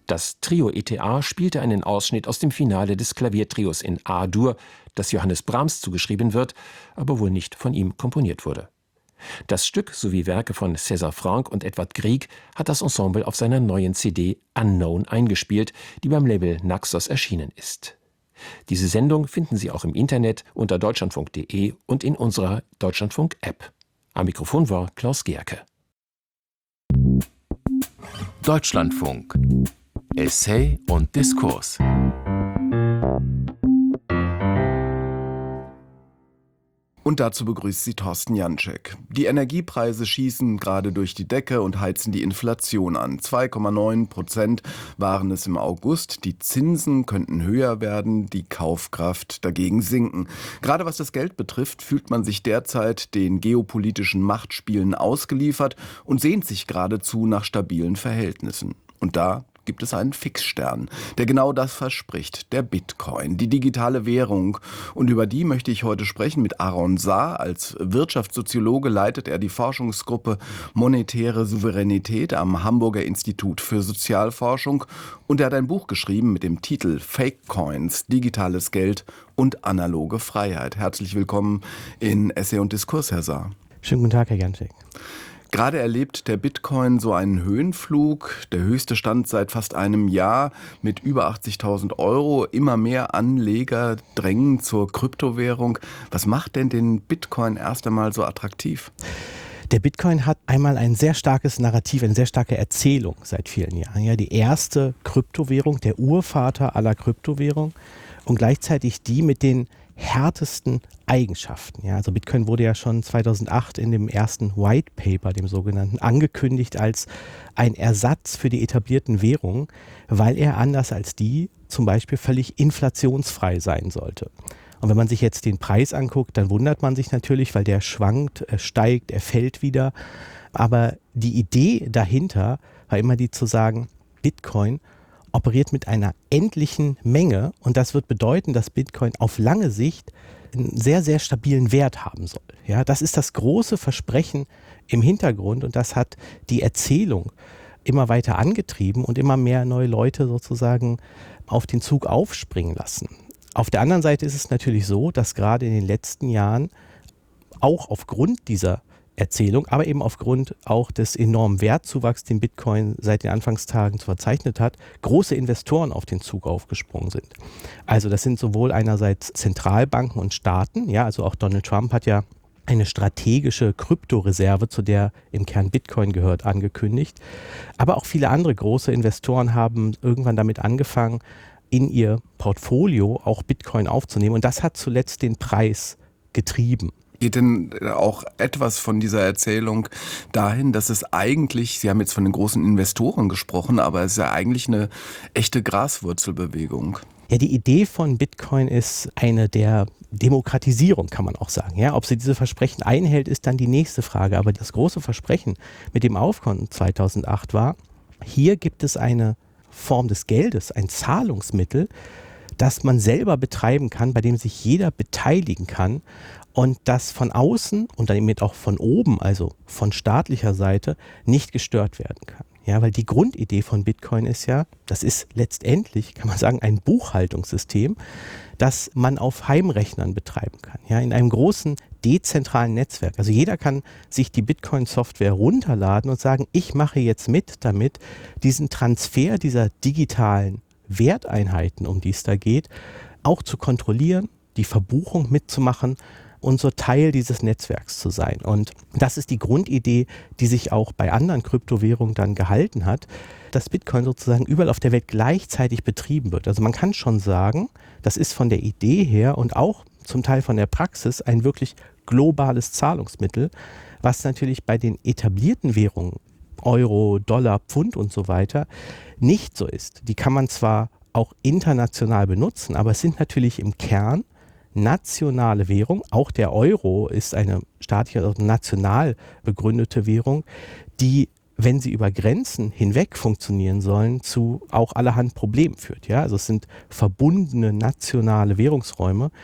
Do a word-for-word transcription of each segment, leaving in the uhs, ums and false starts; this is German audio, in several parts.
Das Trio E T A spielte einen Ausschnitt aus dem Finale des Klaviertrios in A-Dur, das Johannes Brahms zugeschrieben wird, aber wohl nicht von ihm komponiert wurde. Das Stück sowie Werke von César Franck und Edvard Grieg hat das Ensemble auf seiner neuen C D Unknown eingespielt, die beim Label Naxos erschienen ist. Diese Sendung finden Sie auch im Internet unter deutschlandfunk punkt de und in unserer Deutschlandfunk-App. Am Mikrofon war Klaus Gerke. Deutschlandfunk. Essay und Diskurs. Und dazu begrüßt sie Thorsten Janczek. Die Energiepreise schießen gerade durch die Decke und heizen die Inflation an. zwei Komma neun Prozent waren es im August. Die Zinsen könnten höher werden, die Kaufkraft dagegen sinken. Gerade was das Geld betrifft, fühlt man sich derzeit den geopolitischen Machtspielen ausgeliefert und sehnt sich geradezu nach stabilen Verhältnissen. Und da gibt es einen Fixstern, der genau das verspricht, der Bitcoin, die digitale Währung. Und über die möchte ich heute sprechen mit Aaron Saar. Als Wirtschaftssoziologe leitet er die Forschungsgruppe Monetäre Souveränität am Hamburger Institut für Sozialforschung. Und er hat ein Buch geschrieben mit dem Titel Fake Coins, digitales Geld und analoge Freiheit. Herzlich willkommen in Essay und Diskurs, Herr Saar. Schönen guten Tag, Herr Janczek. Gerade erlebt der Bitcoin so einen Höhenflug, der höchste Stand seit fast einem Jahr mit über achtzigtausend Euro. Immer mehr Anleger drängen zur Kryptowährung. Was macht denn den Bitcoin erst einmal so attraktiv? Der Bitcoin hat einmal ein sehr starkes Narrativ, eine sehr starke Erzählung seit vielen Jahren. Ja, die erste Kryptowährung, der Urvater aller Kryptowährungen und gleichzeitig die mit den härtesten Eigenschaften. Ja, also Bitcoin wurde ja schon zweitausendacht in dem ersten White Paper, dem sogenannten, angekündigt als ein Ersatz für die etablierten Währungen, weil er anders als die zum Beispiel völlig inflationsfrei sein sollte. Und wenn man sich jetzt den Preis anguckt, dann wundert man sich natürlich, weil der schwankt, er steigt, er fällt wieder. Aber die Idee dahinter war immer die zu sagen, Bitcoin operiert mit einer endlichen Menge und das wird bedeuten, dass Bitcoin auf lange Sicht einen sehr, sehr stabilen Wert haben soll. Ja, das ist das große Versprechen im Hintergrund und das hat die Erzählung immer weiter angetrieben und immer mehr neue Leute sozusagen auf den Zug aufspringen lassen. Auf der anderen Seite ist es natürlich so, dass gerade in den letzten Jahren auch aufgrund dieser Erzählung, aber eben aufgrund auch des enormen Wertzuwachs, den Bitcoin seit den Anfangstagen verzeichnet hat, große Investoren auf den Zug aufgesprungen sind. Also das sind sowohl einerseits Zentralbanken und Staaten, ja, also auch Donald Trump hat ja eine strategische Kryptoreserve, zu der im Kern Bitcoin gehört, angekündigt. Aber auch viele andere große Investoren haben irgendwann damit angefangen, in ihr Portfolio auch Bitcoin aufzunehmen. Und das hat zuletzt den Preis getrieben. Geht denn auch etwas von dieser Erzählung dahin, dass es eigentlich, Sie haben jetzt von den großen Investoren gesprochen, aber es ist ja eigentlich eine echte Graswurzelbewegung? Ja, die Idee von Bitcoin ist eine der Demokratisierung, kann man auch sagen. Ja, ob sie diese Versprechen einhält, ist dann die nächste Frage. Aber das große Versprechen mit dem Aufkommen zweitausendacht war, hier gibt es eine Form des Geldes, ein Zahlungsmittel, das man selber betreiben kann, bei dem sich jeder beteiligen kann und das von außen und dann eben auch von oben, also von staatlicher Seite, nicht gestört werden kann. Ja, weil die Grundidee von Bitcoin ist ja, das ist letztendlich, kann man sagen, ein Buchhaltungssystem, das man auf Heimrechnern betreiben kann, ja, in einem großen dezentralen Netzwerk. Also jeder kann sich die Bitcoin-Software runterladen und sagen, ich mache jetzt mit damit, diesen Transfer dieser digitalen Werteinheiten, um die es da geht, auch zu kontrollieren, die Verbuchung mitzumachen und so Teil dieses Netzwerks zu sein. Und das ist die Grundidee, die sich auch bei anderen Kryptowährungen dann gehalten hat, dass Bitcoin sozusagen überall auf der Welt gleichzeitig betrieben wird. Also man kann schon sagen, das ist von der Idee her und auch zum Teil von der Praxis ein wirklich globales Zahlungsmittel, was natürlich bei den etablierten Währungen, Euro, Dollar, Pfund und so weiter, nicht so ist. Die kann man zwar auch international benutzen, aber es sind natürlich im Kern nationale Währung. Auch der Euro ist eine staatlich, also national begründete Währung, die, wenn sie über Grenzen hinweg funktionieren sollen, zu auch allerhand Problemen führt. Ja? Also es sind verbundene nationale Währungsräume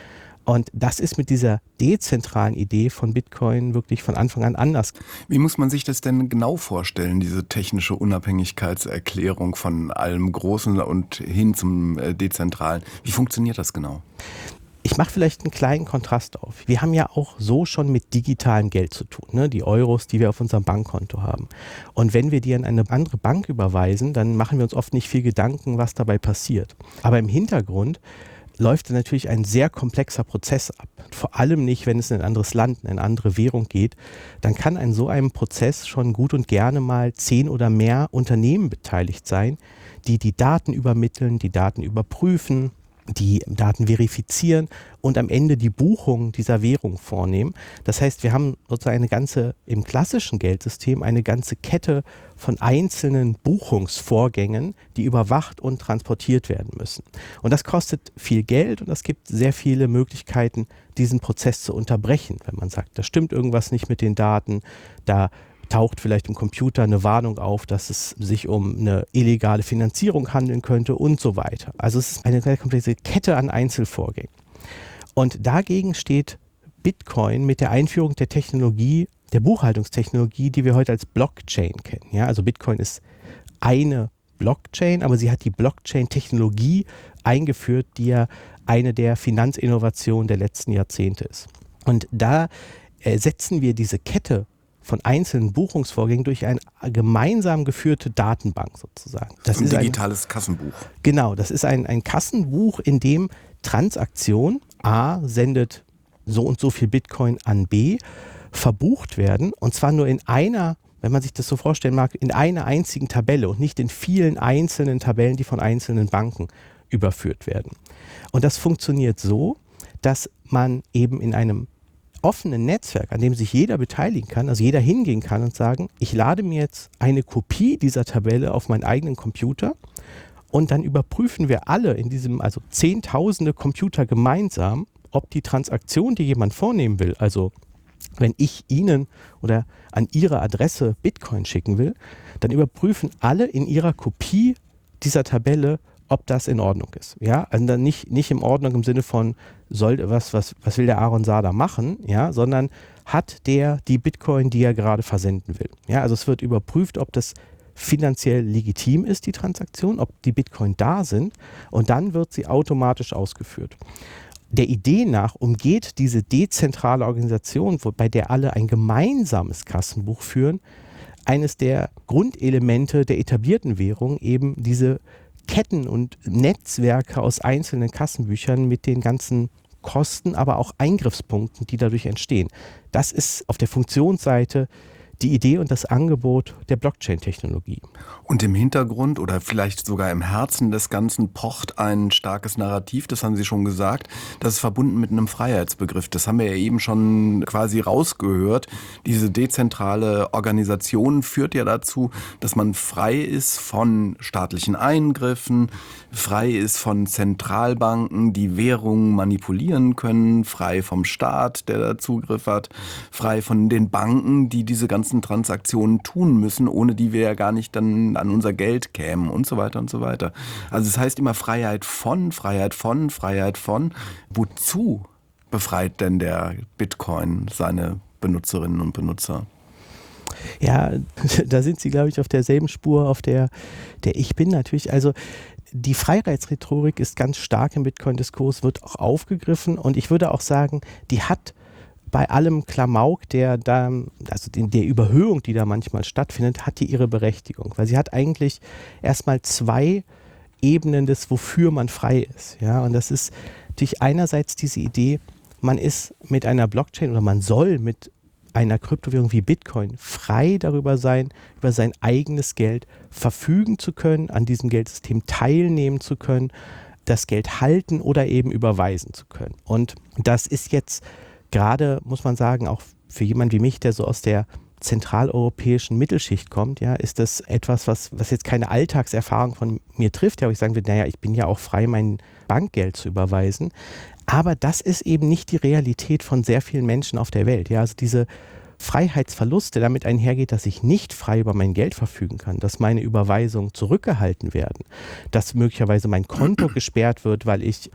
Und das ist mit dieser dezentralen Idee von Bitcoin wirklich von Anfang an anders. Wie muss man sich das denn genau vorstellen, diese technische Unabhängigkeitserklärung von allem Großen und hin zum äh, Dezentralen? Wie funktioniert das genau? Ich mache vielleicht einen kleinen Kontrast auf. Wir haben ja auch so schon mit digitalem Geld zu tun, ne? Die Euros, die wir auf unserem Bankkonto haben. Und wenn wir die an eine andere Bank überweisen, dann machen wir uns oft nicht viel Gedanken, was dabei passiert. Aber im Hintergrund läuft dann natürlich ein sehr komplexer Prozess ab. Vor allem nicht, wenn es in ein anderes Land, in eine andere Währung geht. Dann kann an so einem Prozess schon gut und gerne mal zehn oder mehr Unternehmen beteiligt sein, die die Daten übermitteln, die Daten überprüfen, die Daten verifizieren und am Ende die Buchung dieser Währung vornehmen. Das heißt, wir haben sozusagen eine ganze, im klassischen Geldsystem, eine ganze Kette von einzelnen Buchungsvorgängen, die überwacht und transportiert werden müssen. Und das kostet viel Geld und es gibt sehr viele Möglichkeiten, diesen Prozess zu unterbrechen. Wenn man sagt, da stimmt irgendwas nicht mit den Daten, da taucht vielleicht im Computer eine Warnung auf, dass es sich um eine illegale Finanzierung handeln könnte und so weiter. Also es ist eine sehr komplexe Kette an Einzelvorgängen. Und dagegen steht Bitcoin mit der Einführung der Technologie, der Buchhaltungstechnologie, die wir heute als Blockchain kennen. Ja, also Bitcoin ist eine Blockchain, aber sie hat die Blockchain-Technologie eingeführt, die ja eine der Finanzinnovationen der letzten Jahrzehnte ist. Und da ersetzen wir diese Kette von einzelnen Buchungsvorgängen durch eine gemeinsam geführte Datenbank sozusagen. Das ist ein digitales ein, Kassenbuch. Genau, das ist ein, ein Kassenbuch, in dem Transaktion A sendet so und so viel Bitcoin an B, verbucht werden und zwar nur in einer, wenn man sich das so vorstellen mag, in einer einzigen Tabelle und nicht in vielen einzelnen Tabellen, die von einzelnen Banken überführt werden. Und das funktioniert so, dass man eben in einem offenen Netzwerk, an dem sich jeder beteiligen kann, also jeder hingehen kann und sagen, ich lade mir jetzt eine Kopie dieser Tabelle auf meinen eigenen Computer und dann überprüfen wir alle in diesem, also zehntausende Computer gemeinsam, ob die Transaktion, die jemand vornehmen will, also wenn ich Ihnen oder an Ihre Adresse Bitcoin schicken will, dann überprüfen alle in ihrer Kopie dieser Tabelle, ob das in Ordnung ist. Ja, also dann nicht, nicht in Ordnung im Sinne von, soll, was, was, was will der Aaron Saada machen, ja, sondern hat der die Bitcoin, die er gerade versenden will. Ja, also es wird überprüft, ob das finanziell legitim ist, die Transaktion, ob die Bitcoin da sind und dann wird sie automatisch ausgeführt. Der Idee nach umgeht diese dezentrale Organisation, bei der alle ein gemeinsames Kassenbuch führen, eines der Grundelemente der etablierten Währung, eben diese Ketten und Netzwerke aus einzelnen Kassenbüchern mit den ganzen Kosten, aber auch Eingriffspunkten, die dadurch entstehen. Das ist auf der Funktionsseite die Idee und das Angebot der Blockchain-Technologie. Und im Hintergrund oder vielleicht sogar im Herzen des Ganzen pocht ein starkes Narrativ, das haben Sie schon gesagt, das ist verbunden mit einem Freiheitsbegriff. Das haben wir ja eben schon quasi rausgehört. Diese dezentrale Organisation führt ja dazu, dass man frei ist von staatlichen Eingriffen, frei ist von Zentralbanken, die Währungen manipulieren können, frei vom Staat, der da Zugriff hat, frei von den Banken, die diese ganzen Transaktionen tun müssen, ohne die wir ja gar nicht dann an unser Geld kämen und so weiter und so weiter. Also es heißt immer Freiheit von, Freiheit von, Freiheit von. Wozu befreit denn der Bitcoin seine Benutzerinnen und Benutzer? Ja, da sind Sie, glaube ich, auf derselben Spur, auf der, der ich bin natürlich. Also die Freiheitsrhetorik ist ganz stark im Bitcoin-Diskurs, wird auch aufgegriffen und ich würde auch sagen, die hat bei allem Klamauk, der da, also der Überhöhung, die da manchmal stattfindet, hat die ihre Berechtigung. Weil sie hat eigentlich erstmal zwei Ebenen des, wofür man frei ist. Ja, und das ist natürlich einerseits diese Idee, man ist mit einer Blockchain oder man soll mit einer Kryptowährung wie Bitcoin frei darüber sein, über sein eigenes Geld verfügen zu können, an diesem Geldsystem teilnehmen zu können, das Geld halten oder eben überweisen zu können. Und das ist jetzt gerade, muss man sagen, auch für jemanden wie mich, der so aus der zentraleuropäischen Mittelschicht kommt, ja, ist das etwas, was, was jetzt keine Alltagserfahrung von mir trifft, ja, wo ich sagen würde, naja, ich bin ja auch frei, mein Bankgeld zu überweisen. Aber das ist eben nicht die Realität von sehr vielen Menschen auf der Welt. Ja, also diese Freiheitsverluste damit einhergeht, dass ich nicht frei über mein Geld verfügen kann, dass meine Überweisungen zurückgehalten werden, dass möglicherweise mein Konto gesperrt wird, weil ich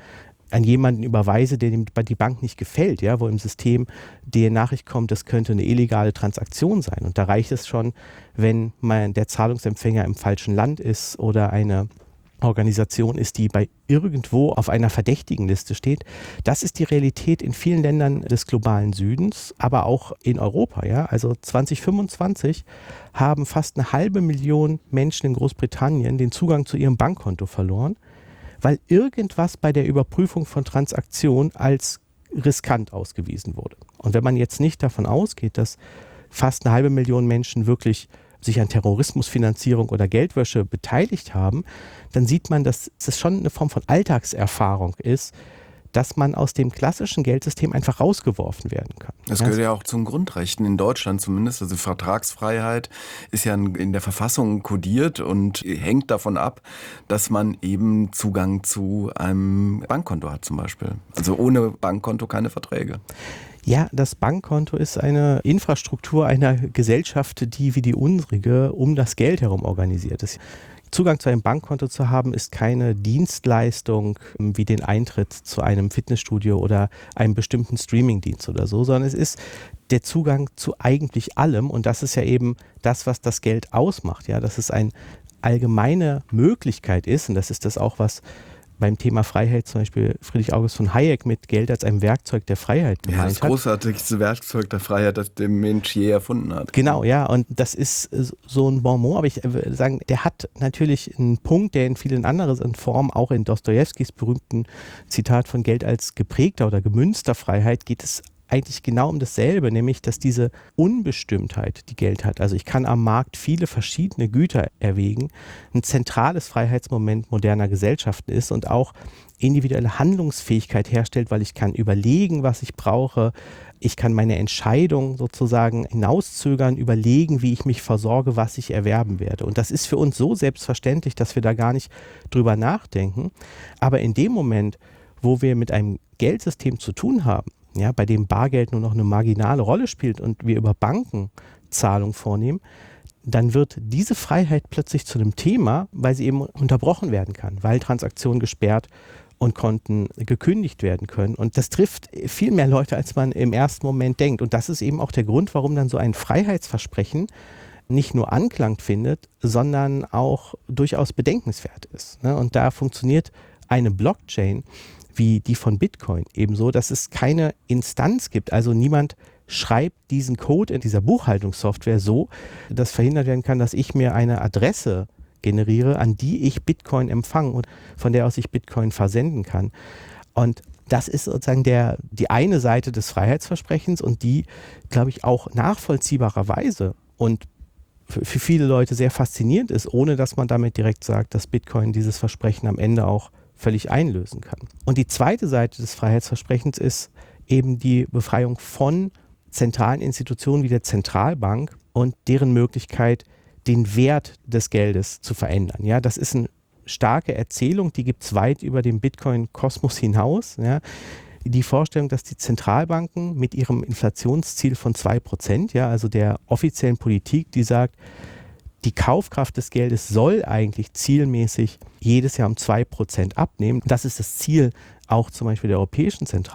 an jemanden überweise, der dem die Bank nicht gefällt, ja, wo im System die Nachricht kommt, das könnte eine illegale Transaktion sein. Und da reicht es schon, wenn man der Zahlungsempfänger im falschen Land ist oder eine Organisation ist, die bei irgendwo auf einer verdächtigen Liste steht. Das ist die Realität in vielen Ländern des globalen Südens, aber auch in Europa. Ja? Also zwanzig fünfundzwanzig haben fast eine halbe Million Menschen in Großbritannien den Zugang zu ihrem Bankkonto verloren, weil irgendwas bei der Überprüfung von Transaktionen als riskant ausgewiesen wurde. Und wenn man jetzt nicht davon ausgeht, dass fast eine halbe Million Menschen wirklich sich an Terrorismusfinanzierung oder Geldwäsche beteiligt haben, dann sieht man, dass es schon eine Form von Alltagserfahrung ist, dass man aus dem klassischen Geldsystem einfach rausgeworfen werden kann. Das gehört ja auch zum Grundrechten in Deutschland zumindest. Also Vertragsfreiheit ist ja in der Verfassung kodiert und hängt davon ab, dass man eben Zugang zu einem Bankkonto hat zum Beispiel. Also ohne Bankkonto keine Verträge. Ja, das Bankkonto ist eine Infrastruktur einer Gesellschaft, die wie die unsrige um das Geld herum organisiert ist. Zugang zu einem Bankkonto zu haben, ist keine Dienstleistung wie den Eintritt zu einem Fitnessstudio oder einem bestimmten Streamingdienst oder so, sondern es ist der Zugang zu eigentlich allem. Und das ist ja eben das, was das Geld ausmacht. Ja, dass es eine allgemeine Möglichkeit ist, und das ist das auch, was beim Thema Freiheit zum Beispiel Friedrich August von Hayek mit Geld als einem Werkzeug der Freiheit gemeint hat. Ja, das großartigste Werkzeug der Freiheit, das der Mensch je erfunden hat. Genau, ja, und das ist so ein Bon mot, aber ich würde sagen, der hat natürlich einen Punkt, der in vielen anderen Formen, auch in Dostojewskis berühmten Zitat von Geld als geprägter oder gemünzter Freiheit, geht es eigentlich genau um dasselbe, nämlich dass diese Unbestimmtheit, die Geld hat, also ich kann am Markt viele verschiedene Güter erwägen, ein zentrales Freiheitsmoment moderner Gesellschaften ist und auch individuelle Handlungsfähigkeit herstellt, weil ich kann überlegen, was ich brauche, ich kann meine Entscheidung sozusagen hinauszögern, überlegen, wie ich mich versorge, was ich erwerben werde. Und das ist für uns so selbstverständlich, dass wir da gar nicht drüber nachdenken. Aber in dem Moment, wo wir mit einem Geldsystem zu tun haben, ja, bei dem Bargeld nur noch eine marginale Rolle spielt und wir über Banken Zahlungen vornehmen, dann wird diese Freiheit plötzlich zu einem Thema, weil sie eben unterbrochen werden kann, weil Transaktionen gesperrt und Konten gekündigt werden können. Und das trifft viel mehr Leute, als man im ersten Moment denkt. Und das ist eben auch der Grund, warum dann so ein Freiheitsversprechen nicht nur Anklang findet, sondern auch durchaus bedenkenswert ist. Und da funktioniert eine Blockchain wie die von Bitcoin ebenso, dass es keine Instanz gibt. Also niemand schreibt diesen Code in dieser Buchhaltungssoftware so, dass verhindert werden kann, dass ich mir eine Adresse generiere, an die ich Bitcoin empfange und von der aus ich Bitcoin versenden kann. Und das ist sozusagen der, die eine Seite des Freiheitsversprechens und die, glaube ich, auch nachvollziehbarerweise und für, für viele Leute sehr faszinierend ist, ohne dass man damit direkt sagt, dass Bitcoin dieses Versprechen am Ende auch völlig einlösen kann. Und die zweite Seite des Freiheitsversprechens ist eben die Befreiung von zentralen Institutionen wie der Zentralbank und deren Möglichkeit, den Wert des Geldes zu verändern. Ja, das ist eine starke Erzählung, die gibt es weit über den Bitcoin-Kosmos hinaus. Ja. Die Vorstellung, dass die Zentralbanken mit ihrem Inflationsziel von zwei Prozent, ja, also der offiziellen Politik, die sagt, die Kaufkraft des Geldes soll eigentlich zielmäßig jedes Jahr um zwei Prozent abnehmen. Das ist das Ziel auch zum Beispiel der Europäischen Zentralbank.